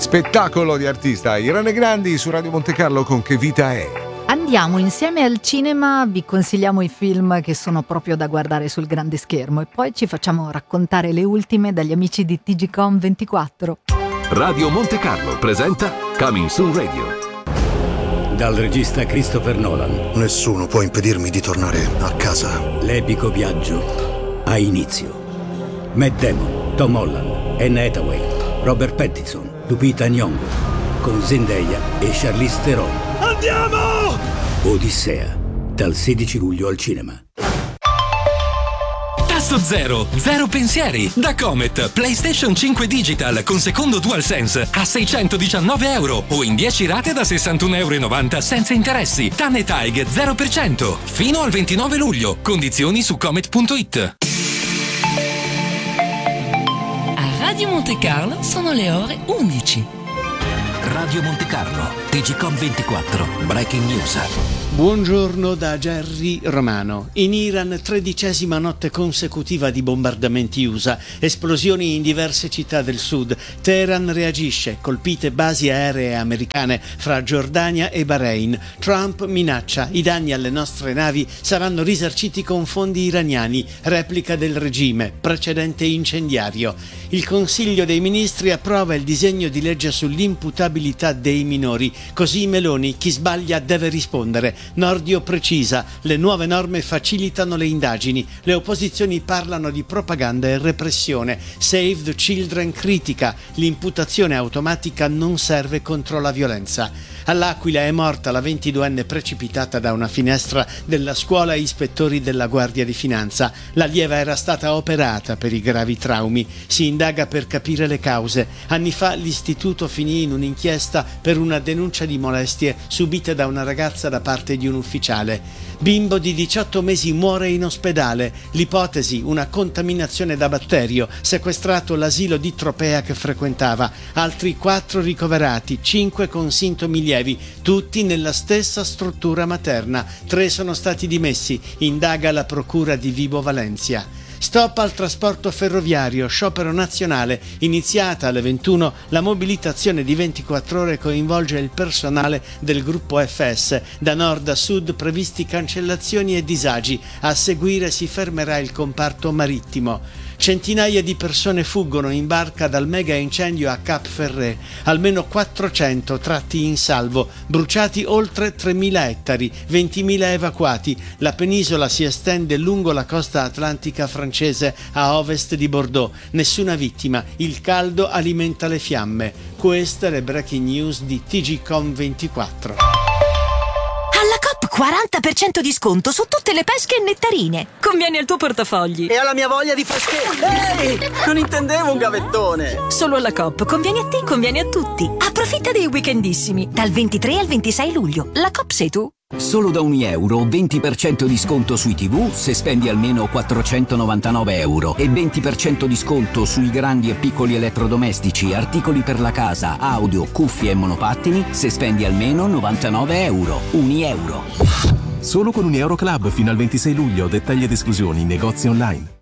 spettacolo di artista. Irene Grandi su Radio Monte Carlo con Che vita è. Andiamo insieme al cinema, vi consigliamo i film che sono proprio da guardare sul grande schermo e poi ci facciamo raccontare le ultime dagli amici di TGcom 24. Radio Monte Carlo presenta Coming Soon Radio. Dal regista Christopher Nolan. Nessuno può impedirmi di tornare a casa. L'epico viaggio ha inizio. Matt Damon, Tom Holland, Anne Hathaway, Robert Pattinson, Lupita Nyong'o, con Zendaya e Charlize Theron. Andiamo! Odissea, dal 16 luglio al cinema. Tasso zero, zero pensieri. Da Comet, PlayStation 5 Digital con secondo DualSense a €619 o in 10 rate da €61,90 senza interessi. TAN e TAIG 0% fino al 29 luglio. Condizioni su comet.it. A Radio Monte Carlo sono le ore 11. Radio Monte Carlo, TGcom 24, Breaking News. Buongiorno da Gerry Romano. In Iran, 13ª notte consecutiva di bombardamenti USA, esplosioni in diverse città del sud. Teheran reagisce, colpite basi aeree americane fra Giordania e Bahrain. Trump minaccia, i danni alle nostre navi saranno risarciti con fondi iraniani, replica del regime, precedente incendiario. Il Consiglio dei Ministri approva il disegno di legge sull'imputabilità dei minori. Così Meloni, chi sbaglia deve rispondere. Nordio precisa, le nuove norme facilitano le indagini, le opposizioni parlano di propaganda e repressione. Save the Children critica, l'imputazione automatica non serve contro la violenza. All'Aquila è morta la 22enne precipitata da una finestra della scuola ispettori della Guardia di Finanza. L'allieva era stata operata per i gravi traumi. Si indaga per capire le cause. Anni fa l'istituto finì in un'inchiesta per una denuncia di molestie subite da una ragazza da parte di un ufficiale. Bimbo di 18 mesi muore in ospedale. L'ipotesi, una contaminazione da batterio. Sequestrato l'asilo di Tropea che frequentava. Altri 4 ricoverati, 5 con sintomi lievi, tutti nella stessa struttura materna. 3 sono stati dimessi. Indaga la procura di Vibo Valentia. Stop al trasporto ferroviario, sciopero nazionale. Iniziata alle 21, la mobilitazione di 24 ore coinvolge il personale del gruppo FS. Da nord a sud previsti cancellazioni e disagi. A seguire si fermerà il comparto marittimo. Centinaia di persone fuggono in barca dal mega incendio a Cap Ferret. Almeno 400 tratti in salvo, bruciati oltre 3.000 ettari, 20.000 evacuati. La penisola si estende lungo la costa atlantica francese a ovest di Bordeaux. Nessuna vittima, il caldo alimenta le fiamme. Queste le breaking news di TGcom 24. Alla Coop 40% di sconto su tutte le pesche e nettarine. Conviene al tuo portafogli. E alla mia voglia di freschezza. Ehi, non intendevo un gavettone. Solo alla Coop. Conviene a te, conviene a tutti. Approfitta dei weekendissimi. Dal 23 al 26 luglio. La Coop sei tu. Solo da €1 20% di sconto sui TV se spendi almeno €499 e 20% di sconto sui grandi e piccoli elettrodomestici, articoli per la casa, audio, cuffie e monopattini se spendi almeno €99. €1. Solo con Unieuro Club fino al 26 luglio. Dettagli ed esclusioni in negozi online.